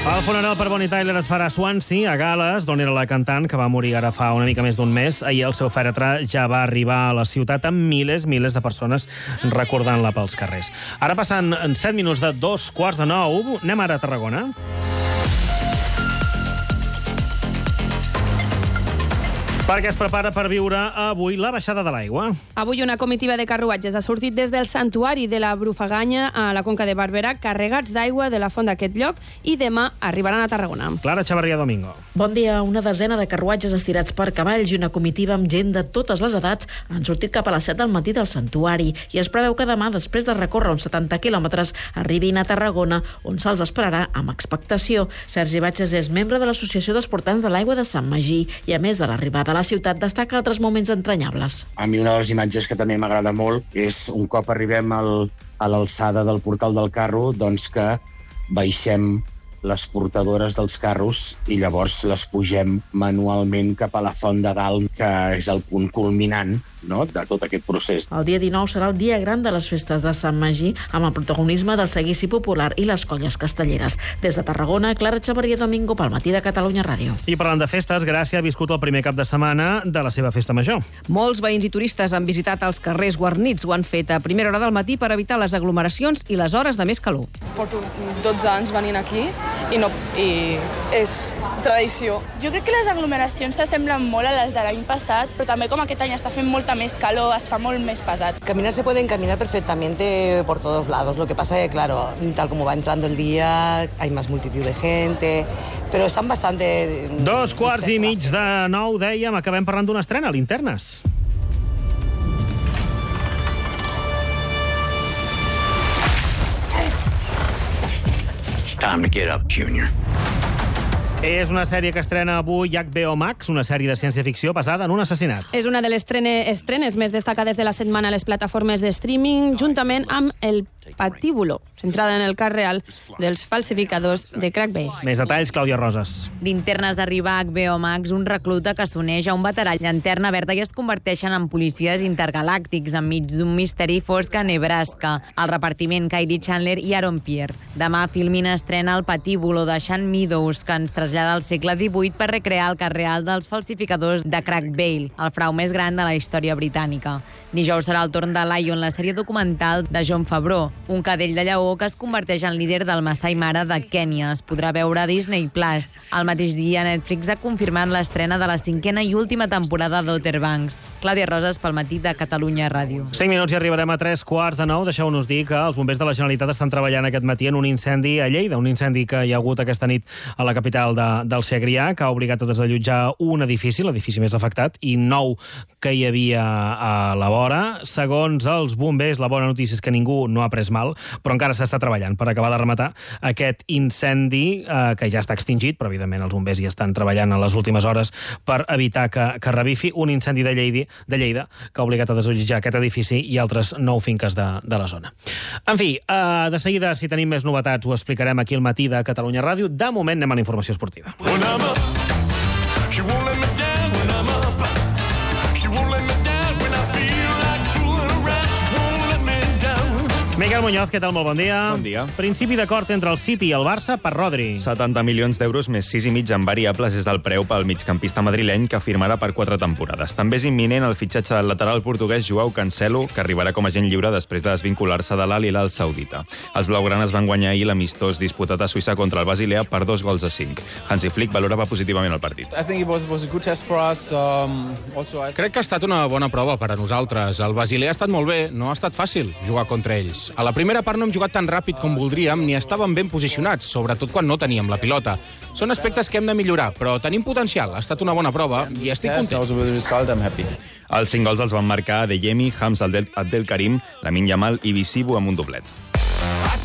El funeral per Bonnie Tyler es farà a Swansea, a Gal·les, d'on era la cantant, que va morir ara fa una mica més d'un mes. Ahir el seu fèretre ja va arribar a la ciutat amb milers de persones recordant-la pels carrers. Ara passant 7 minuts de 8:45, anem ara a Tarragona. Perquè es prepara per viure avui la baixada de l'aigua. Avui una comitiva de carruatges ha sortit des del santuari de la Brufaganya a la Conca de Barberà, carregats d'aigua de la font d'aquest lloc, i demà arribaran a Tarragona. Clara Chavarria Domingo. Bon dia. Una desena de carruatges estirats per cavalls i una comitiva amb gent de totes les edats han sortit cap a les 7 del matí del santuari i es preveu que demà, després de recórrer uns 70 quilòmetres, arribin a Tarragona, on se'ls esperarà amb expectació. Sergi Batxes és membre de l'Associació d'Esportants de l'Aigua de Sant Magí i, a més de l'arribada a la ciutat, destaca altres moments entranyables. A mi una de les imatges que també m'agrada molt és un cop arribem a l'alçada del portal del carro, doncs que baixem les portadores dels carros i llavors les pugem manualment cap a la font de dalt, que és el punt culminant, no?, de tot aquest procés. El dia 19 serà el dia gran de les festes de Sant Magí, amb el protagonisme del seguici popular i les colles castelleres. Des de Tarragona, Clara Chavarria Domingo, pel Matí de Catalunya Ràdio. I parlant de festes, Gràcia ha viscut el primer cap de setmana de la seva festa major. Molts veïns i turistes han visitat els carrers guarnits. Ho han fet a primera hora del matí per evitar les aglomeracions i les hores de més calor. Porto 12 anys venint aquí i és tradició. Jo crec que les aglomeracions s'assemblen molt a les de l'any passat, però també com aquest any està fent molta més calor, es fa molt més pesat. Caminar se pueden caminar perfectamente por todos lados. Lo que pasa es que, claro, tal como va entrando el día, hay más multitud de gente, pero están bastante... 8:15 dèiem, acabem parlant d'una estrena, Linternes. It's time to get up, Junior. És una sèrie que estrena avui HBO Max, una sèrie de ciència-ficció basada en un assassinat. És una de les estrenes més destacades de la setmana a les plataformes de streaming, juntament amb El Patíbulo, centrada en el cas real dels falsificadors de Crack Bay. Més detalls, Clàudia Roses. Linternes arriba a HBO Max, un recluta que s'uneix a un veterà llanterna verda i es converteixen en policies intergalàctics enmig d'un misteri fosc a Nebraska. El repartiment, Kylie Chandler i Aaron Pierre. Demà Filmin estrena El Patíbulo de Sean Meadows, que ens trasllada al segle XVIII per recrear el cas real dels falsificadors de Crack Bay, el frau més gran de la història britànica. Dijous serà el torn de Lion, la sèrie documental de Jon Favreau, un cadell de lleó que es converteix en líder del Masai Mara de Kènia. Es podrà veure a Disney Plus. El mateix dia, Netflix ha confirmat l'estrena de la 5a i última temporada d'Outer Banks. Clàudia Roses, pel Matí de Catalunya Ràdio. 5 minuts i arribarem a 8:45. Deixeu-nos dir que els bombers de la Generalitat estan treballant aquest matí en un incendi a Lleida, un incendi que hi ha hagut aquesta nit a la capital del Segrià, que ha obligat a desallotjar un edifici, l'edifici més afectat, i 9 que hi havia a la vora. Segons els bombers, la bona notícia és que ningú no ha pres mal, però encara s'està treballant per acabar de rematar aquest incendi que ja està extingit, però evidentment els bombers hi estan treballant en les últimes hores per evitar que revifi un incendi de Lleida que ha obligat a desallotjar aquest edifici i altres 9 finques de la zona. En fi, de seguida, si tenim més novetats, ho explicarem aquí al Matí de Catalunya Ràdio. De moment anem a la informació esportiva. Miquel Muñoz, què tal? Molt bon dia. Bon dia. Principi d'acord entre el City i el Barça per Rodri. 70 milions d'euros més 6,5 en variables és el preu pel migcampista madrileny, que firmarà per 4 temporades. També és imminent el fitxatge del lateral portuguès Joao Cancelo, que arribarà com a agent lliure després de desvincular-se de l'Al-Hilal saudita. Els blaugranes van guanyar ahir l'amistós disputat a Suïssa contra el Basilea per 2-5. Hansi Flick valorava positivament el partit. Crec que ha estat una bona prova per a nosaltres. El Basilea ha estat molt bé, no ha estat fàcil jugar contra ells. A la primera part no hem jugat tan ràpid com voldríem ni estàvem ben posicionats, sobretot quan no teníem la pilota. Són aspectes que hem de millorar, però tenim potencial. Ha estat una bona prova i estic content. Els 5 gols els van marcar Adeyemi, Hamza Abdelkarim, Lamine Yamal i Bisibu amb un doblet.